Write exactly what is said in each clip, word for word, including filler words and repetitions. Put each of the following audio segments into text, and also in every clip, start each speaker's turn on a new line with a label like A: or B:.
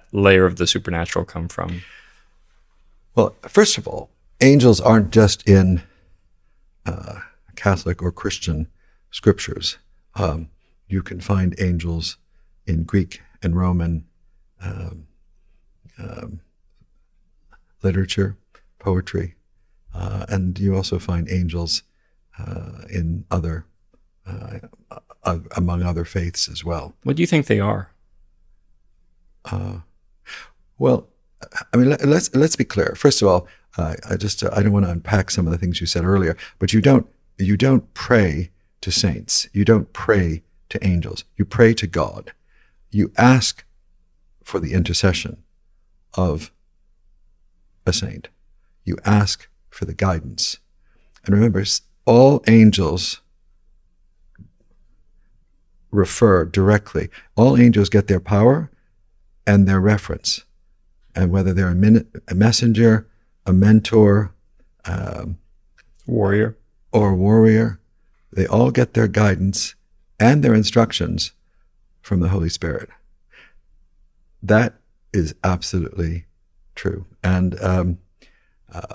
A: layer of the supernatural come from?
B: Well, first of all, angels aren't just in uh, Catholic or Christian scriptures. Um, you can find angels in Greek and Roman um, um, literature, poetry, uh, and you also find angels uh, in other, uh, uh, among other faiths as well.
A: What do you think they are?
B: Uh, well, I mean, let, let's let's be clear. First of all, uh, I just uh, I don't want to unpack some of the things you said earlier, but you don't you don't pray to saints. You don't pray to angels. You pray to God. You ask for the intercession of a saint. You ask for the guidance. And remember, all angels refer directly. All angels get their power and their reference. And whether they're a, min- a messenger, a mentor, um,
A: warrior,
B: or a warrior, they all get their guidance and their instructions from the Holy Spirit. That is absolutely true. And um, uh,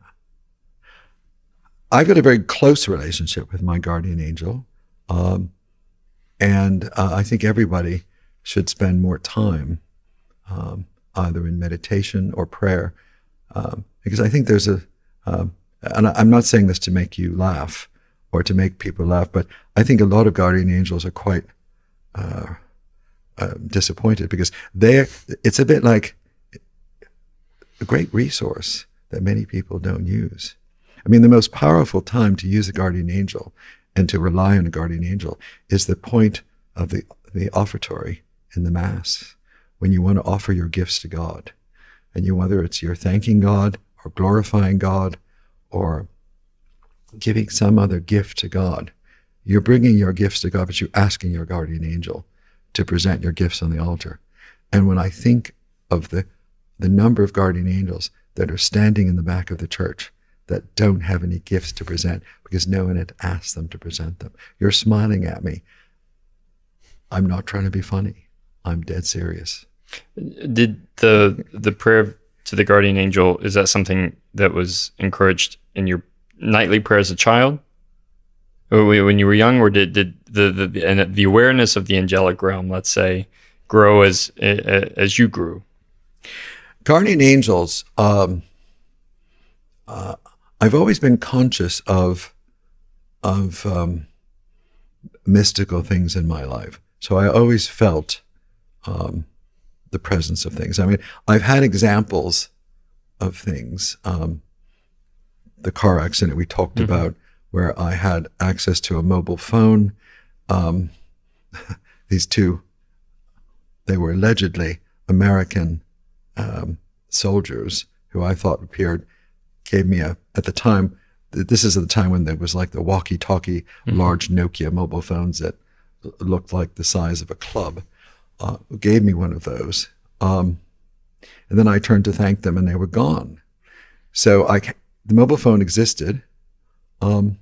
B: I've got a very close relationship with my guardian angel. Um, and uh, I think everybody should spend more time um, either in meditation or prayer, um, because I think there's a, um, and I'm not saying this to make you laugh or to make people laugh, but I think a lot of guardian angels are quite uh, uh, disappointed because they're, it's a bit like a great resource that many people don't use. I mean, the most powerful time to use a guardian angel and to rely on a guardian angel is the point of the, the offertory in the Mass, when you want to offer your gifts to God. And you, whether it's you're thanking God or glorifying God or giving some other gift to God, you're bringing your gifts to God, but you're asking your guardian angel to present your gifts on the altar. And when I think of the, the number of guardian angels that are standing in the back of the church that don't have any gifts to present because no one had asked them to present them, you're smiling at me. I'm not trying to be funny. I'm dead serious.
A: Did the the prayer to the guardian angel, is that something that was encouraged in your nightly prayer as a child, or when you were young, or did did the the and the awareness of the angelic realm, let's say, grow as as you grew?
B: Guardian angels. Um, uh, I've always been conscious of of um, mystical things in my life, so I always felt Um, the presence of things. I mean, I've had examples of things. Um, the car accident we talked mm-hmm. about, where I had access to a mobile phone. Um, these two, they were allegedly American um, soldiers who I thought appeared, gave me a, at the time, this is at the time when there was like the walkie-talkie, mm-hmm. large Nokia mobile phones that looked like the size of a club. Uh, gave me one of those. Um, and then I turned to thank them and they were gone. So I, the mobile phone existed. Um,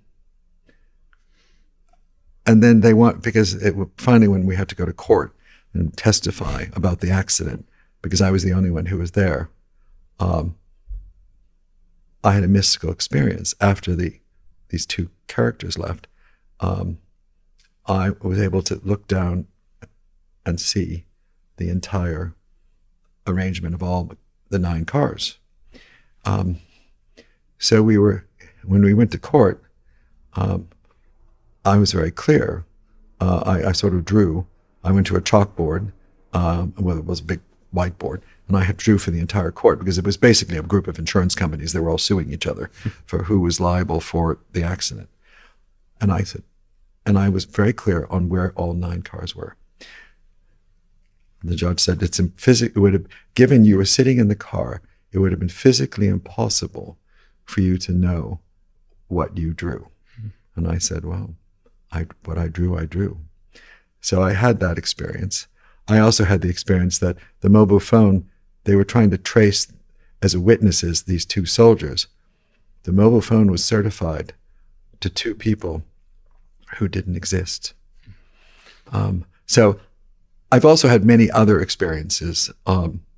B: and then they want, because it finally when we had to go to court and testify about the accident, because I was the only one who was there, um, I had a mystical experience after the these two characters left. Um, I was able to look down and see the entire arrangement of all the nine cars. Um, so we were, when we went to court, um, I was very clear. Uh, I, I sort of drew. I went to a chalkboard, um, well, it was a big whiteboard, and I had drew for the entire court because it was basically a group of insurance companies. They were all suing each other for who was liable for the accident. And I said, and I was very clear on where all nine cars were. The judge said, it's in phys- it would have, given you were sitting in the car, it would have been physically impossible for you to know what you drew. Mm-hmm. And I said, well, I, what I drew, I drew. So I had that experience. I also had the experience that the mobile phone, they were trying to trace as witnesses these two soldiers. The mobile phone was certified to two people who didn't exist. Um, so I've also had many other experiences. Um,